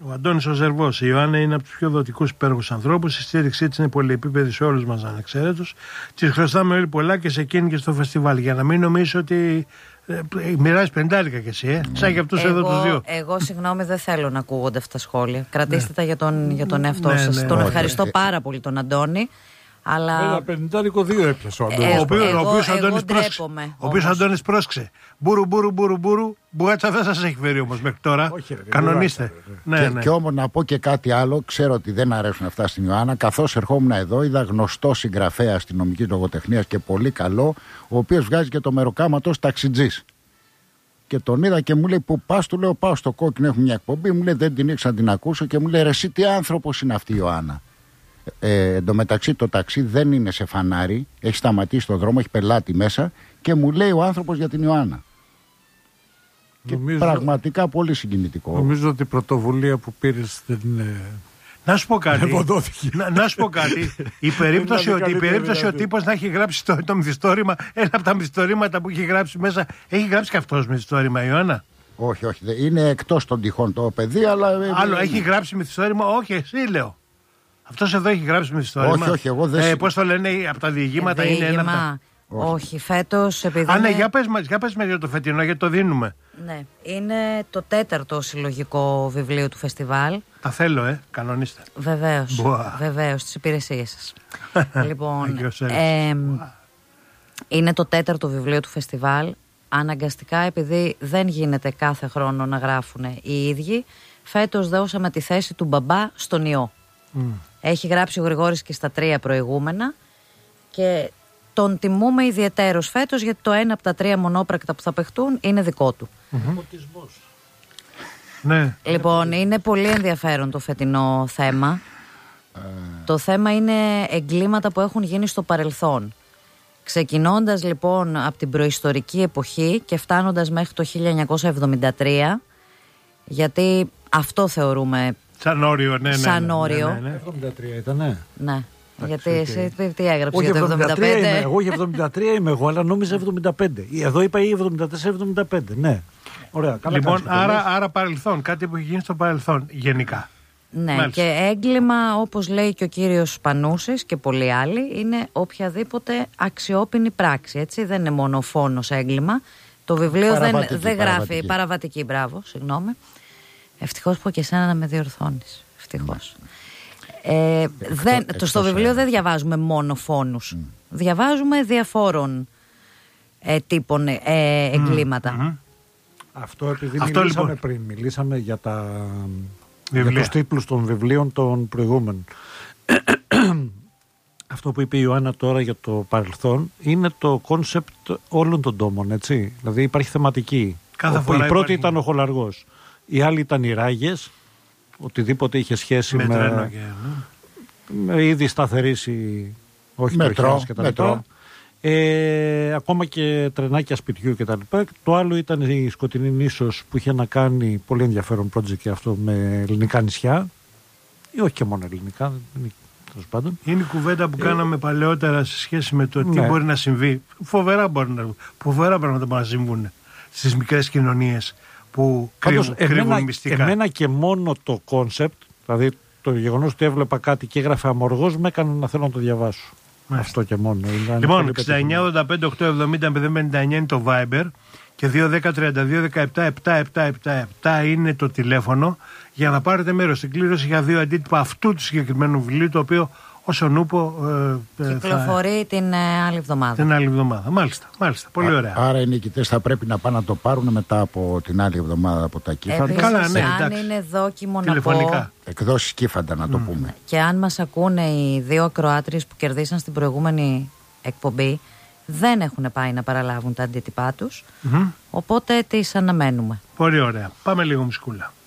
Ο Αντώνης ο Ζερβός. Η Ιωάννα είναι από τους πιο δοτικούς υπέροχους ανθρώπους. Η στήριξή της είναι πολυεπίπεδη σε όλους μας ανεξαίρετους. Της χρωστάμε όλοι πολλά και σε εκείνη και στο φεστιβάλ. Για να μην νομίζεις ότι μοιράζει 50 κι εσύ, σαν και αυτούς εδώ τους δύο. Εγώ, συγγνώμη, δεν θέλω να ακούγονται αυτά τα σχόλια. Κρατήστε τα για τον εαυτό σας. Τον ευχαριστώ πάρα πολύ τον Αντώνη. Αλλά... Ένα 52 έπιασε ο Αντώνης. Ο οποίος Αντώνης πρόσκησε. Μπούρου, μπουγάτσα δεν σας έχει φέρει όμως μέχρι τώρα. Όχι, κανονίστε. Και όμως να πω και κάτι άλλο. Ξέρω ότι δεν αρέσουν αυτά στην Ιωάννα. Καθώς ερχόμουν εδώ, είδα γνωστό συγγραφέα αστυνομικής λογοτεχνίας και πολύ καλό, ο οποίος βγάζει και το μεροκάματος ταξιτζής. Και τον είδα και μου λέει: Πού πας? Του λέω: Πάω στο Κόκκινο, έχουμε μια εκπομπή. Μου λέει: Δεν την ήξερα να την ακούσω. Και μου λέει: Ρε, εσύ τι άνθρωπος είναι αυτή η Ιωάννα. Εν τω μεταξύ το ταξί δεν είναι σε φανάρι, έχει σταματήσει το δρόμο, έχει πελάτη μέσα και μου λέει ο άνθρωπος για την Ιωάννα. Πραγματικά πολύ συγκινητικό. Νομίζω ότι η πρωτοβουλία που πήρες δεν είναι... Να σου πω κάτι. Η περίπτωση ο τύπος να έχει γράψει το μυθιστόρημα, ένα από τα μυθιστορήματα που έχει γράψει μέσα, έχει γράψει και αυτός μυθιστόρημα, Ιωάννα? Όχι, είναι εκτός των τυχών το παιδί, αλλά... Άλλο, έχει γράψει μυθιστόρημα, όχι, εσύ λέω. Αυτός εδώ έχει γράψει μυθιστόρημα. Όχι, εγώ δεν... Πώς το λένε, από τα διηγήματα είναι ένα από τα... Όχι, φέτος επειδή... Ναι, για πες μας για το φετινό, γιατί το δίνουμε. Ναι, είναι το 4ο συλλογικό βιβλίο του φεστιβάλ. Τα θέλω, κανονίστε. Βεβαίως, στις υπηρεσίες σας. Λοιπόν, είναι το 4ο βιβλίο του φεστιβάλ. Αναγκαστικά, επειδή δεν γίνεται κάθε χρόνο να γράφουν οι ίδιοι, φέτος δώσαμε τη θέση του μπαμπά στον ιό. Έχει γράψει ο Γρηγόρης και στα 3 προηγούμενα και τον τιμούμε ιδιαιτέρως φέτος, γιατί το ένα από τα 3 μονόπρακτα που θα παιχτούν είναι δικό του. Ναι. Λοιπόν, είναι πολύ ενδιαφέρον το φετινό θέμα. Το θέμα είναι εγκλήματα που έχουν γίνει στο παρελθόν. Ξεκινώντας λοιπόν από την προϊστορική εποχή και φτάνοντας μέχρι το 1973, γιατί αυτό θεωρούμε σαν όριο, ναι. Σαν όριο. 73 ήταν, ναι. Γιατί εσύ τι έγραψες για το 75? Εγώ για 73 είμαι εγώ, αλλά νόμιζα 75. Εδώ είπα ή 74-75, ναι. Ωραία, καλά. Λοιπόν, άρα παρελθόν, κάτι που έχει γίνει στο παρελθόν γενικά. Ναι, μάλιστα. Και έγκλημα, όπως λέει και ο κύριος Πανούσης και πολλοί άλλοι, είναι οποιαδήποτε αξιόπινη πράξη, έτσι. Δεν είναι μόνο φόνος έγκλημα. Το βιβλίο δεν γράφει παραβατική, μπράβο, συγγνώμη. Ευτυχώς που και εσένα να με διορθώνεις. Ευτυχώς. Στο βιβλίο δεν διαβάζουμε μόνο φόνους. Διαβάζουμε διαφόρων τύπων εγκλήματα. Αυτό επειδή μιλήσαμε πριν. Μιλήσαμε για τους τίτλους των βιβλίων των προηγούμενων. Αυτό που είπε η Ιωάννα τώρα για το παρελθόν είναι το κόνσεπτ όλων των τόμων, έτσι. Δηλαδή υπάρχει θεματική. Η πρώτη ήταν ο Χολαργός. Οι άλλοι ήταν οι Ράγες. Οτιδήποτε είχε σχέση με ήδη σταθερήσει, όχι μετρό, και τα λοιπά. Ακόμα και τρενάκια σπιτιού και τα λοιπά. Το άλλο ήταν η Σκοτεινή Νήσος, που είχε να κάνει πολύ ενδιαφέρον project και αυτό με ελληνικά νησιά, ή όχι και μόνο ελληνικά, τέλος πάντων. Είναι η κουβέντα που κάναμε παλαιότερα σε σχέση με το τι μπορεί να συμβεί. Φοβερά πράγματα μπορούν να συμβούν στις μικρές κοινωνίες που κρύβουν μυστικά. Εμένα και μόνο το κόνσεπτ, δηλαδή το γεγονός ότι έβλεπα κάτι και έγραφε αμοργός, με έκανε να θέλω να το διαβάσω. Αυτό και μόνο. Λοιπόν, 69-85-870-059 είναι το Viber και 2-10-32-17-7-7-7 είναι το τηλέφωνο για να πάρετε μέρος στην κλήρωση για 2 αντίτυπα αυτού του συγκεκριμένου βιβλίου, το οποίο όσον ούπο κυκλοφορεί την άλλη εβδομάδα. Μάλιστα. Πολύ ωραία. Άρα οι νικητές θα πρέπει να πάνε να το πάρουν μετά από την άλλη εβδομάδα από τα Κύφαντα. Καλά, ναι, αν είναι δόκιμο να πω. Εκδόσεις Κύφαντα να το πούμε. Και αν μας ακούνε οι 2 ακροάτριες που κερδίσαν στην προηγούμενη εκπομπή, δεν έχουν πάει να παραλάβουν τα αντίτυπά τους. Οπότε τις αναμένουμε. Πολύ ωραία. Πάμε λίγο μουσικούλα.